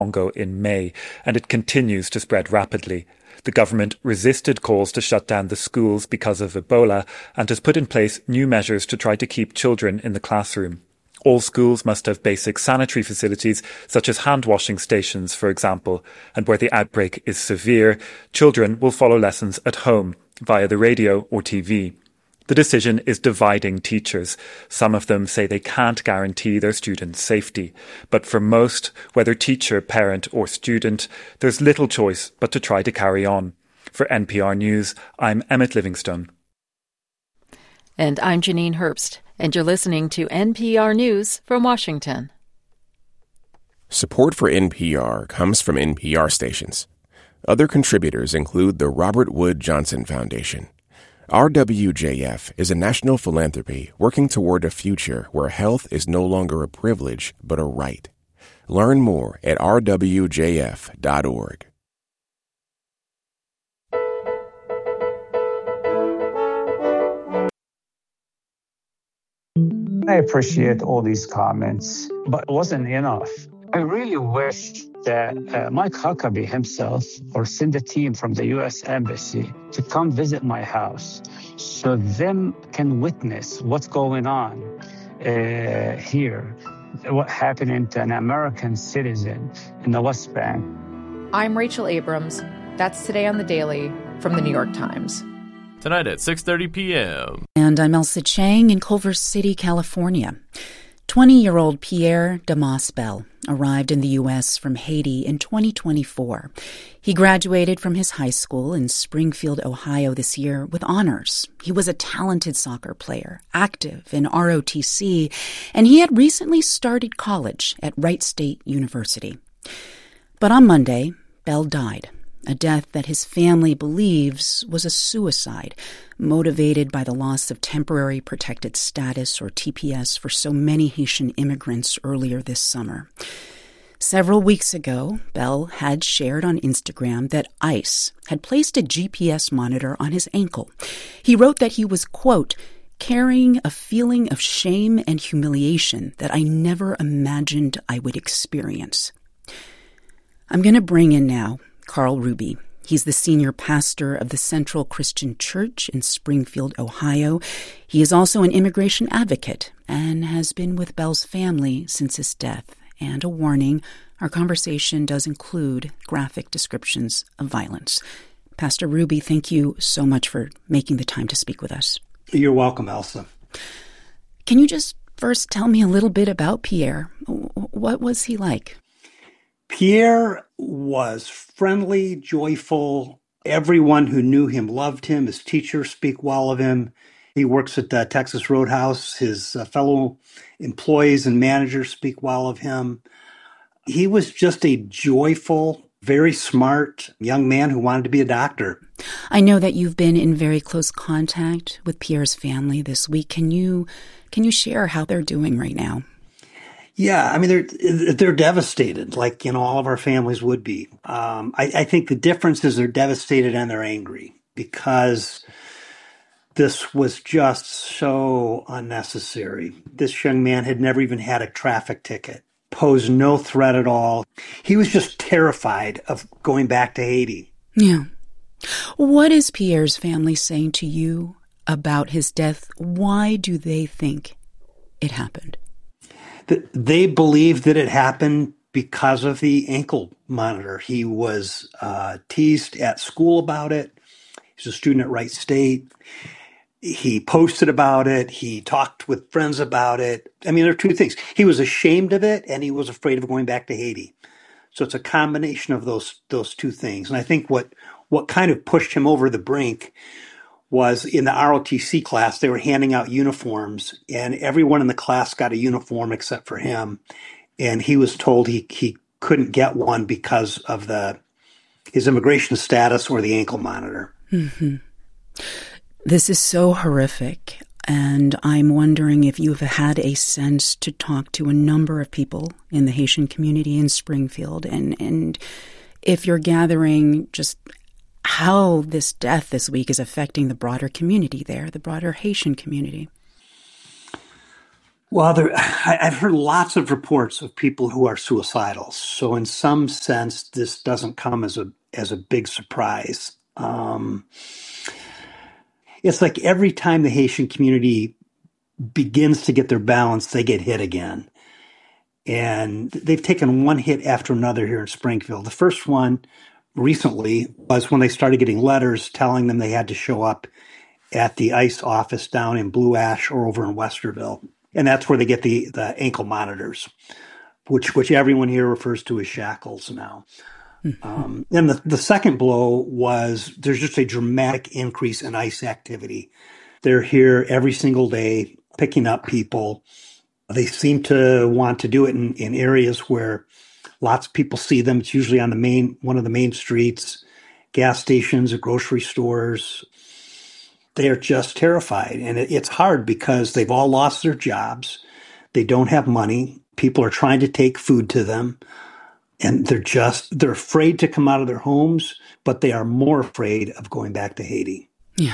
Congo in May, and it continues to spread rapidly. The government resisted calls to shut down the schools because of Ebola and has put in place new measures to try to keep children in the classroom. All schools must have basic sanitary facilities, such as hand-washing stations, for example, and where the outbreak is severe, children will follow lessons at home via the radio or TV. The decision is dividing teachers. Some of them say they can't guarantee their students' safety. But for most, whether teacher, parent or student, there's little choice but to try to carry on. For NPR News, I'm Emmett Livingstone. And I'm Janine Herbst, and you're listening to NPR News from Washington. Support for NPR comes from NPR stations. Other contributors include the Robert Wood Johnson Foundation. RWJF is a national philanthropy working toward a future where health is no longer a privilege but a right. Learn more at rwjf.org. I appreciate all these comments, but it wasn't enough. I really wish that Mike Huckabee himself or send a team from the U.S. Embassy to come visit my house so them can witness what's going on here, what happening to an American citizen in the West Bank. I'm Rachel Abrams. That's Today on the Daily from the New York Times. Tonight at 6:30 p.m. And I'm Elsa Chang in Culver City, California. 20-year-old Pierre Damas Bell arrived in the U.S. from Haiti in 2024. He graduated from his high school in Springfield, Ohio this year with honors. He was a talented soccer player, active in ROTC, and he had recently started college at Wright State University. But on Monday, Bell died. A death that his family believes was a suicide, motivated by the loss of temporary protected status, or TPS, for so many Haitian immigrants earlier this summer. Several weeks ago, Bell had shared on Instagram that ICE had placed a GPS monitor on his ankle. He wrote that he was, quote, carrying a feeling of shame and humiliation that I never imagined I would experience. I'm going to bring in now Carl Ruby. He's the senior pastor of the Central Christian Church in Springfield, Ohio. He is also an immigration advocate and has been with Bell's family since his death. And a warning, our conversation does include graphic descriptions of violence. Pastor Ruby, thank you so much for making the time to speak with us. You're welcome, Elsa. Can you just first tell me a little bit about Pierre? What was he like? Pierre was friendly, joyful. Everyone who knew him loved him. His teachers speak well of him. He works at the Texas Roadhouse. His fellow employees and managers speak well of him. He was just a joyful, very smart young man who wanted to be a doctor. I know that you've been in very close contact with Pierre's family this week. Can you share how they're doing right now? Yeah, I mean, they're devastated, like, all of our families would be. I think the difference is they're devastated and they're angry because this was just so unnecessary. This young man had never even had a traffic ticket, posed no threat at all. He was just terrified of going back to Haiti. Yeah. What is Pierre's family saying to you about his death? Why do they think it happened? They believe that it happened because of the ankle monitor. He was teased at school about it. He's a student at Wright State. He posted about it. He talked with friends about it. I mean, there are two things. He was ashamed of it, and he was afraid of going back to Haiti. So it's a combination of those two things. And I think what kind of pushed him over the brink was in the ROTC class, they were handing out uniforms, and everyone in the class got a uniform except for him. And he was told he couldn't get one because of his immigration status or the ankle monitor. Mm-hmm. This is so horrific, and I'm wondering if you've had a sense to talk to a number of people in the Haitian community in Springfield, and if you're gathering just how this death this week is affecting the broader community there, the broader Haitian community. Well, I've heard lots of reports of people who are suicidal. So in some sense, this doesn't come as a big surprise. It's like every time the Haitian community begins to get their balance, they get hit again. And they've taken one hit after another here in Springfield. The first one recently was when they started getting letters telling them they had to show up at the ICE office down in Blue Ash or over in Westerville. And that's where they get the ankle monitors, which everyone here refers to as shackles now. And the second blow was there's just a dramatic increase in ICE activity. They're here every single day picking up people. They seem to want to do it in areas where lots of people see them. It's usually on one of the main streets, gas stations, or grocery stores. They are just terrified. And it's hard because they've all lost their jobs. They don't have money. People are trying to take food to them. And they're afraid to come out of their homes, but they are more afraid of going back to Haiti. Yeah.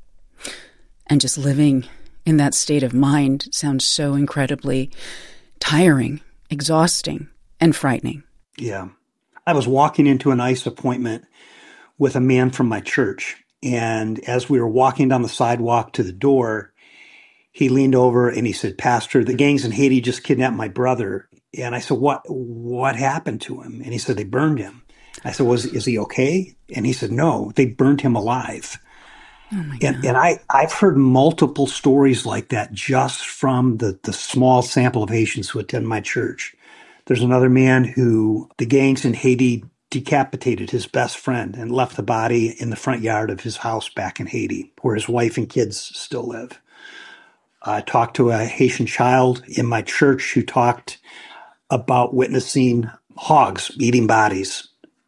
And just living in that state of mind sounds so incredibly tiring, exhausting, and frightening. Yeah. I was walking into an ICE appointment with a man from my church. And as we were walking down the sidewalk to the door, he leaned over and he said, "Pastor, the gangs in Haiti just kidnapped my brother." And I said, what happened to him? And he said, they burned him. I said, is he okay? And he said, no, they burned him alive. Oh my God. And I've heard multiple stories like that just from the small sample of Haitians who attend my church. There's another man who the gangs in Haiti decapitated his best friend and left the body in the front yard of his house back in Haiti, where his wife and kids still live. I talked to a Haitian child in my church who talked about witnessing hogs eating bodies.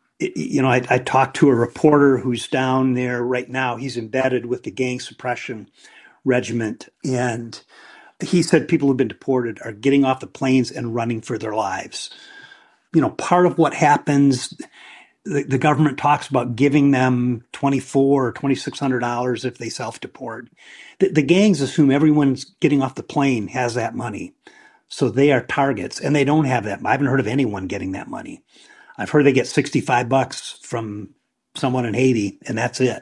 I talked to a reporter who's down there right now. He's embedded with the gang suppression regiment. And he said people who've been deported are getting off the planes and running for their lives. Part of what happens, the government talks about giving them $2,400 or $2,600 if they self-deport. The gangs assume everyone's getting off the plane has that money. So they are targets, and they don't have that. I haven't heard of anyone getting that money. I've heard they get $65 from someone in Haiti, and that's it.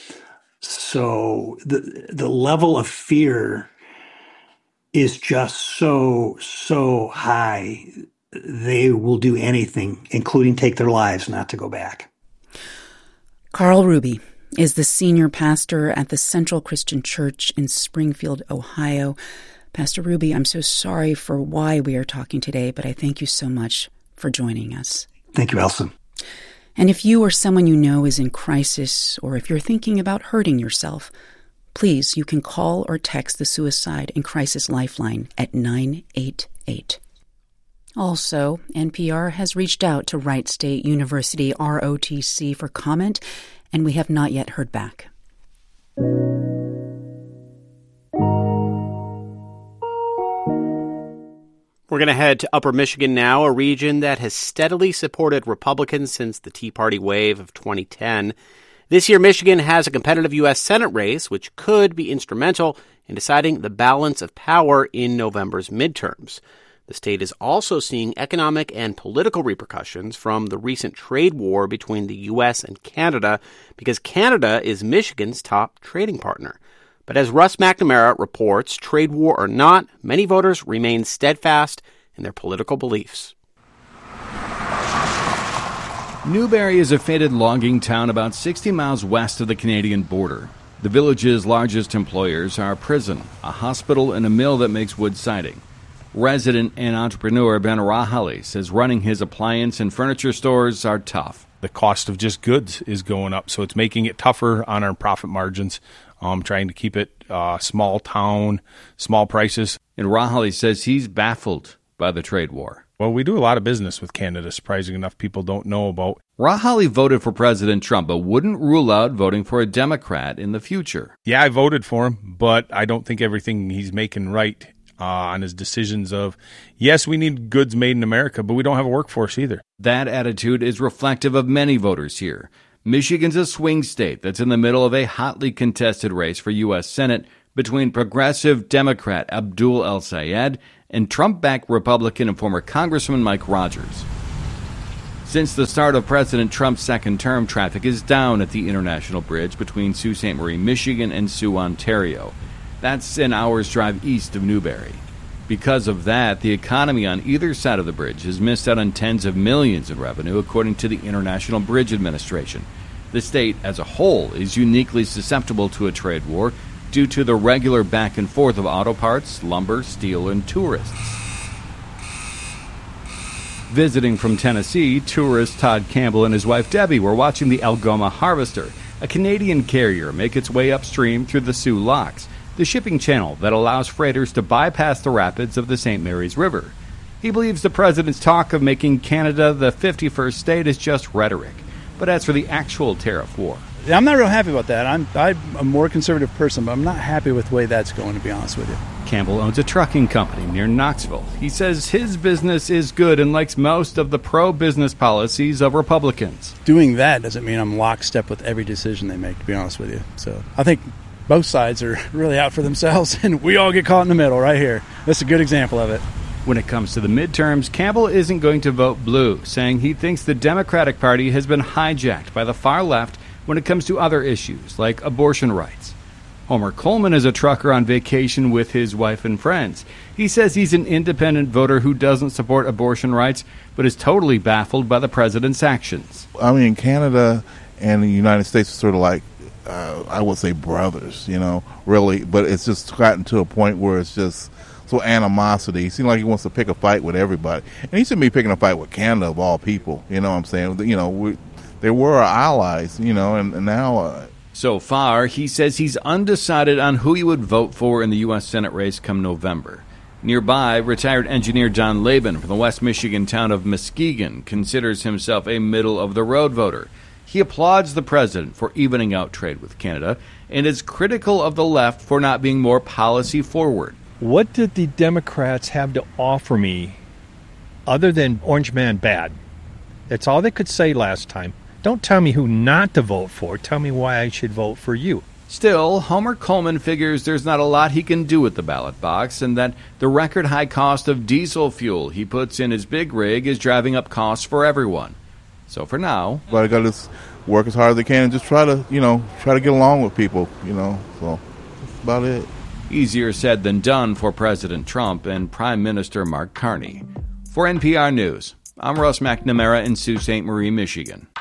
So the level of fear is just so high. They will do anything, including take their lives, not to go back. Carl Ruby is the senior pastor at the Central Christian Church in Springfield, Ohio. Pastor Ruby, I'm so sorry for why we are talking today, but I thank you so much for joining us. Thank you, Elsa. And if you or someone you know is in crisis, or if you're thinking about hurting yourself, please, you can call or text the Suicide and Crisis Lifeline at 988. Also, NPR has reached out to Wright State University ROTC for comment, and we have not yet heard back. We're going to head to Upper Michigan now, a region that has steadily supported Republicans since the Tea Party wave of 2010. This year, Michigan has a competitive U.S. Senate race, which could be instrumental in deciding the balance of power in November's midterms. The state is also seeing economic and political repercussions from the recent trade war between the U.S. and Canada, because Canada is Michigan's top trading partner. But as Russ McNamara reports, trade war or not, many voters remain steadfast in their political beliefs. Newberry is a fated logging town about 60 miles west of the Canadian border. The village's largest employers are a prison, a hospital, and a mill that makes wood siding. Resident and entrepreneur Ben Rahali says running his appliance and furniture stores are tough. The cost of just goods is going up, so it's making it tougher on our profit margins. Trying to keep it small town, small prices. And Rahali says he's baffled by the trade war. Well, we do a lot of business with Canada, surprising enough people don't know about. Rahali voted for President Trump, but wouldn't rule out voting for a Democrat in the future. Yeah, I voted for him, but I don't think everything he's making right on his decisions of, yes, we need goods made in America, but we don't have a workforce either. That attitude is reflective of many voters here. Michigan's a swing state that's in the middle of a hotly contested race for U.S. Senate between progressive Democrat Abdul El-Sayed and Trump-backed Republican and former Congressman Mike Rogers. Since the start of President Trump's second term, traffic is down at the International Bridge between Sault Ste. Marie, Michigan and Sioux, Ontario. That's an hour's drive east of Newberry. Because of that, the economy on either side of the bridge has missed out on tens of millions in revenue, according to the International Bridge Administration. The state as a whole is uniquely susceptible to a trade war due to the regular back and forth of auto parts, lumber, steel, and tourists. Visiting from Tennessee, tourist Todd Campbell and his wife Debbie were watching the Algoma Harvester, a Canadian carrier, make its way upstream through the Sioux Locks, the shipping channel that allows freighters to bypass the rapids of the St. Mary's River. He believes the president's talk of making Canada the 51st state is just rhetoric. But as for the actual tariff war, I'm not real happy about that. I'm a more conservative person, but I'm not happy with the way that's going, to be honest with you. Campbell owns a trucking company near Knoxville. He says his business is good and likes most of the pro-business policies of Republicans. Doing that doesn't mean I'm lockstep with every decision they make, to be honest with you. So I think both sides are really out for themselves, and we all get caught in the middle right here. That's a good example of it. When it comes to the midterms, Campbell isn't going to vote blue, saying he thinks the Democratic Party has been hijacked by the far left when it comes to other issues, like abortion rights. Homer Coleman is a trucker on vacation with his wife and friends. He says he's an independent voter who doesn't support abortion rights, but is totally baffled by the president's actions. I mean, Canada and the United States are sort of like, I would say brothers, really, but it's just gotten to a point where it's just so animosity. He seems like he wants to pick a fight with everybody. And he shouldn't be picking a fight with Canada, of all people, you know what I'm saying? They were our allies, and now... So far, he says he's undecided on who he would vote for in the U.S. Senate race come November. Nearby, retired engineer John Laban from the West Michigan town of Muskegon considers himself a middle-of-the-road voter. He applauds the president for evening out trade with Canada and is critical of the left for not being more policy-forward. What did the Democrats have to offer me other than Orange Man bad? That's all they could say last time. Don't tell me who not to vote for. Tell me why I should vote for you. Still, Homer Coleman figures there's not a lot he can do with the ballot box and that the record high cost of diesel fuel he puts in his big rig is driving up costs for everyone. So for now... But I got to work as hard as they can and just try to get along with people, so that's about it. Easier said than done for President Trump and Prime Minister Mark Carney. For NPR News, I'm Russ McNamara in Sault Ste. Marie, Michigan.